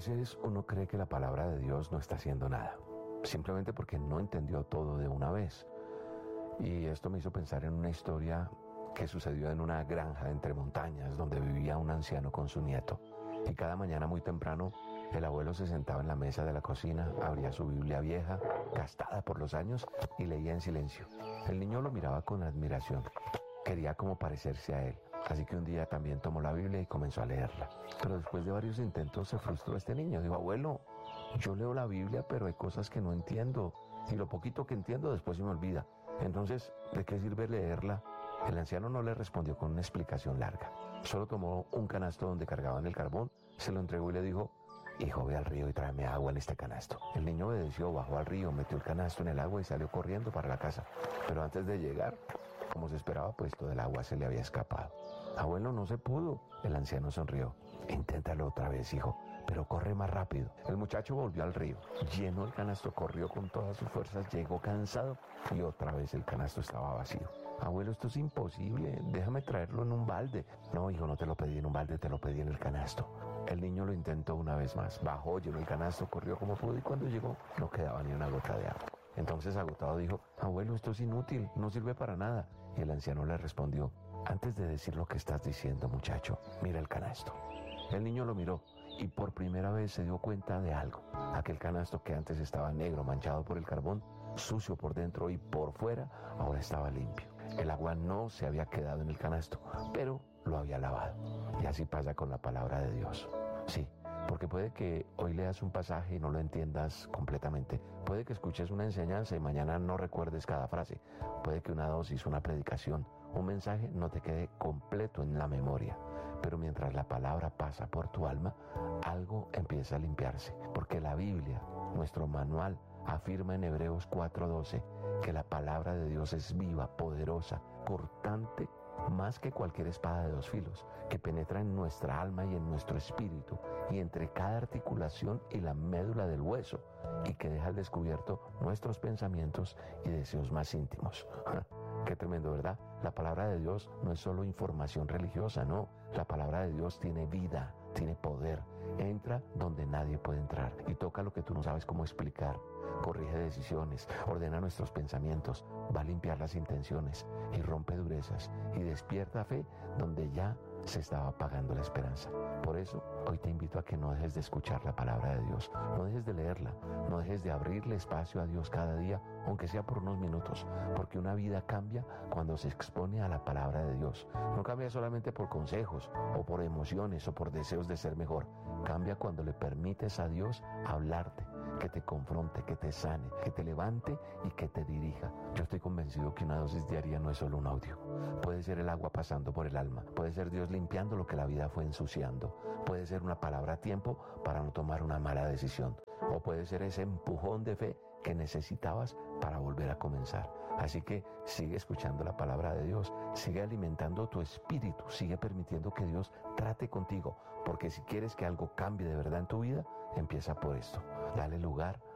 veces uno cree que la palabra de Dios no está haciendo nada, simplemente porque no entendió todo de una vez. Y esto me hizo pensar en una historia que sucedió en una granja entre montañas donde vivía un anciano con su nieto. Y cada mañana muy temprano el abuelo se sentaba en la mesa de la cocina, abría su Biblia vieja, gastada por los años, y leía en silencio. El niño lo miraba con admiración. Quería como parecerse a él. Así que un día también tomó la Biblia y comenzó a leerla. Pero después de varios intentos se frustró este niño. Dijo: abuelo, yo leo la Biblia, pero hay cosas que no entiendo. Y lo poquito que entiendo después se me olvida. Entonces, ¿de qué sirve leerla? El anciano no le respondió con una explicación larga. Solo tomó un canasto donde cargaban el carbón, se lo entregó y le dijo: hijo, ve al río y tráeme agua en este canasto. El niño obedeció, bajó al río, metió el canasto en el agua y salió corriendo para la casa. Pero antes de llegar, como se esperaba, pues todo el agua se le había escapado. Abuelo, no se pudo. El anciano sonrió. Inténtalo otra vez, hijo, pero corre más rápido. El muchacho volvió al río, llenó el canasto, corrió con todas sus fuerzas, llegó cansado y otra vez el canasto estaba vacío. Abuelo, esto es imposible, déjame traerlo en un balde. No, hijo, no te lo pedí en un balde, te lo pedí en el canasto. El niño lo intentó una vez más, bajó, llenó el canasto, corrió como pudo y cuando llegó no quedaba ni una gota de agua. Entonces, agotado, dijo: abuelo, esto es inútil, no sirve para nada. Y el anciano le respondió: antes de decir lo que estás diciendo, muchacho, mira el canasto. El niño lo miró y por primera vez se dio cuenta de algo. Aquel canasto que antes estaba negro, manchado por el carbón, sucio por dentro y por fuera, ahora estaba limpio. El agua no se había quedado en el canasto, pero lo había lavado. Y así pasa con la palabra de Dios. Sí, porque puede que hoy leas un pasaje y no lo entiendas completamente. Puede que escuches una enseñanza y mañana no recuerdes cada frase. Puede que una dosis, una predicación, un mensaje no te quede completo en la memoria. Pero mientras la palabra pasa por tu alma, algo empieza a limpiarse. Porque la Biblia, nuestro manual, afirma en Hebreos 4:12 que la palabra de Dios es viva, poderosa, cortante, más que cualquier espada de dos filos, que penetra en nuestra alma y en nuestro espíritu, y entre cada articulación y la médula del hueso, y que deja al descubierto nuestros pensamientos y deseos más íntimos. Qué tremendo, ¿verdad? La palabra de Dios no es solo información religiosa, no. La palabra de Dios tiene vida, tiene poder. Entra donde nadie puede entrar y toca lo que tú no sabes cómo explicar. Corrige decisiones, ordena nuestros pensamientos, va a limpiar las intenciones y rompe durezas y despierta fe donde ya se estaba apagando la esperanza. Por eso, hoy te invito a que no dejes de escuchar la palabra de Dios, no dejes de leerla, no dejes de abrirle espacio a Dios cada día, aunque sea por unos minutos, porque una vida cambia cuando se expone a la palabra de Dios. No cambia solamente por consejos o por emociones o por deseos de ser mejor, cambia cuando le permites a Dios hablarte, que te confronte, que te sane, que te levante y que te dirija. Yo estoy convencido que una dosis diaria no es solo un audio. Puede ser el agua pasando por el alma, puede ser Dios limpiando lo que la vida fue ensuciando, puede ser una palabra a tiempo para no tomar una mala decisión, o puede ser ese empujón de fe que necesitabas para volver a comenzar. Así que sigue escuchando la palabra de Dios, sigue alimentando tu espíritu, sigue permitiendo que Dios trate contigo, porque si quieres que algo cambie de verdad en tu vida, empieza por esto. Dale lugar